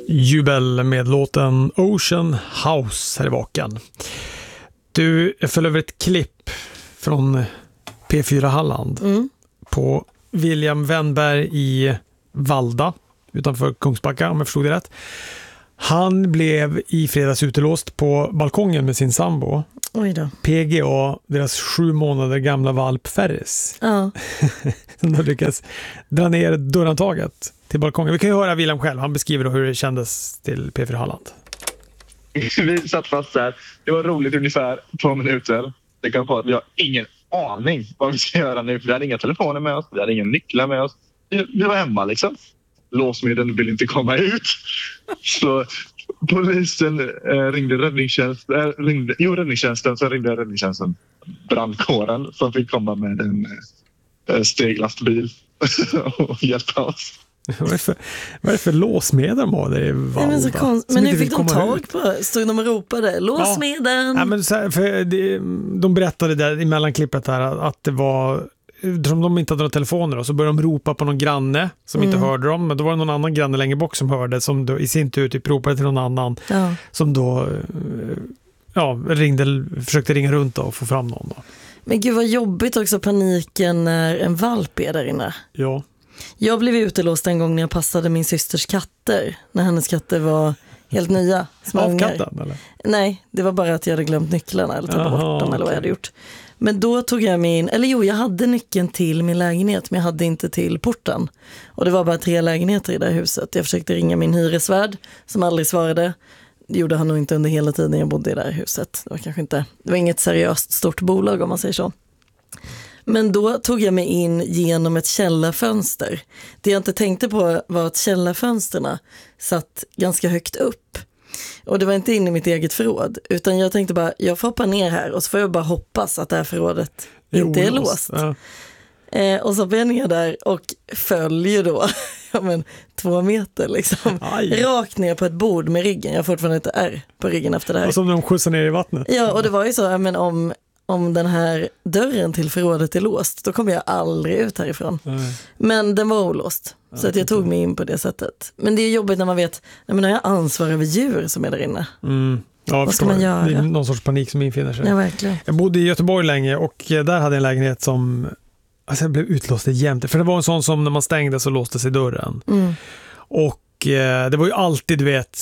Jubel med låten Ocean House här i vaken. Du, jag föll över ett klipp från P4 Halland på William Wennberg i Valda utanför Kungsbacka, om jag förstod det rätt. Han blev i fredags utelåst på balkongen med sin sambo. Oj då. PGA, deras 7 månader gamla valp Ferris. Ja. Som då lyckas dra ner dörrantaget till balkongen. Vi kan ju höra William själv. Han beskriver då hur det kändes till P4 Halland. Vi satt fast där. Det var roligt ungefär 2 minuter. Det kan vara att vi har ingen aning vad vi ska göra nu. Vi hade inga telefoner med oss. Vi hade inga nycklar med oss. Vi var hemma liksom. Låsmedlen vill inte komma ut. Så polisen ringde räddningstjänsten. Räddningstjänsten. Så ringde räddningstjänsten brandkåren som fick komma med en steglastbil och hjälpa oss. Vad är det för låsmedel de har där i Valda? Men nu fick de tag på. Stod de och ropade låsmedel. Ja, men så här, för de berättade där i mellanklippet här att det var, som de inte hade några telefoner då, så började de ropa på någon granne som inte hörde dem, men då var det någon annan granne längre bort som hörde, som då i sin tur typ ropade till någon annan som då försökte ringa runt och få fram någon då. Men gud vad jobbigt också, paniken när en valp är där inne. Ja. Jag blev utelåst en gång när jag passade min systers katter. När hennes katter var helt nya. Av katten eller? Nej, det var bara att jag hade glömt nycklarna eller tagit bort dem eller vad jag hade gjort. Men då tog jag jag hade nyckeln till min lägenhet, men jag hade inte till porten. Och det var bara 3 lägenheter i det här huset. Jag försökte ringa min hyresvärd som aldrig svarade. Det gjorde han nog inte under hela tiden jag bodde i det här huset. Det var inget seriöst stort bolag om man säger så. Men då tog jag mig in genom ett källarfönster. Det jag inte tänkte på var att källarfönsterna satt ganska högt upp. Och det var inte in i mitt eget förråd. Utan jag tänkte bara, jag får hoppa ner här och så får jag bara hoppas att det här förrådet inte är låst. Ja. Och så var jag ner där och följer då 2 meter liksom. Rakt ner på ett bord med ryggen. Jag har fortfarande inte är på ryggen efter det här. Och som de skjutsar ner i vattnet. Ja, och det var ju så, om den här dörren till förrådet är låst, då kommer jag aldrig ut härifrån. Men den var olåst. Så att jag tog mig in på det sättet. Men det är jobbigt när man vet, när jag ansvar över djur som är där inne. Ja, vad ska man göra? Det är någon sorts panik som infinner sig. Ja, verkligen. Jag bodde i Göteborg länge och där hade jag en lägenhet som jag blev utlåst jämt. För det var en sån som när man stängde så låste sig dörren. Och det var ju alltid, du vet,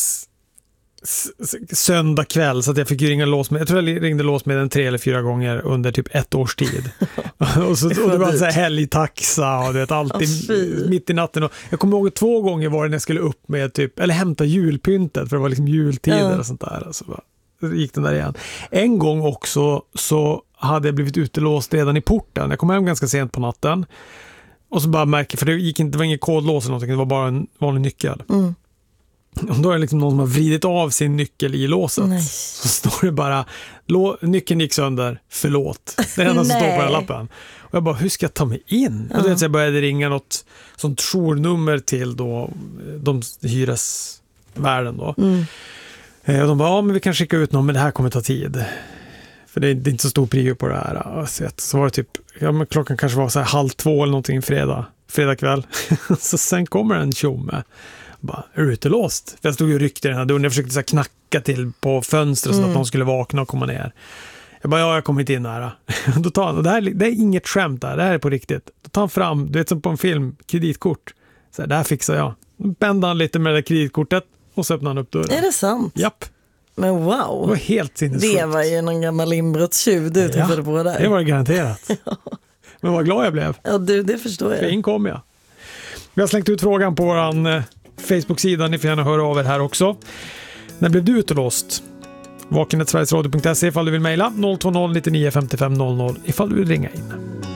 söndag kväll så att jag fick ringa lås med. Jag tror jag ringde lås med den 3 eller 4 gånger under typ 1 års tid. och det var så här helgtaxa och det alltid mitt i natten. Och jag kommer ihåg 2 gånger var det när jag skulle upp med typ, eller hämta julpyntet för det var liksom jultider och sånt där. Så gick den där igen. En gång också så hade jag blivit utelåst redan i porten. Jag kom hem ganska sent på natten och så bara märker, för det var ingen kodlås eller någonting, det var bara en vanlig nyckel. Och då är det liksom någon som har vridit av sin nyckel i låset. Nej. Så står det bara, nyckeln gick sönder, förlåt. Det är det enda som står på den lappen. Och jag bara, hur ska jag ta mig in? Och så jag började ringa något sånt journummer till då, de hyresvärden då. Och de bara, men vi kan skicka ut någon, men det här kommer ta tid. För det är inte så stor prio på det här. Så var det typ, men klockan kanske var så här 1:30 eller någonting fredag kväll. Så sen kommer en tjomme. Bara, är du utelåst? För jag stod ju och ryckte i den här dörren. Jag försökte så här knacka till på fönstret så att de skulle vakna och komma ner. Jag bara, jag har kommit in här. Då tar han, det är inget skämt där. Det här är på riktigt. Då tar han fram, du vet som på en film, kreditkort. Så här, det här fixar jag. Då bände han lite med det där kreditkortet och så öppnade han upp dörren. Är det sant? Japp. Men wow. Det var helt sinnessjukt. Det var ju någon gammal inbrottstjuv du träffade på där. Det var det garanterat. Men vad glad jag blev. Ja, det förstår jag. För in kom jag. Vi har slängt ut frågan på våran Facebook-sida. Ni får gärna höra av er här också. När blev du utelåst? Vaken@sverigesradio.se ifall du vill mejla 020 99 55 00 ifall du vill ringa in.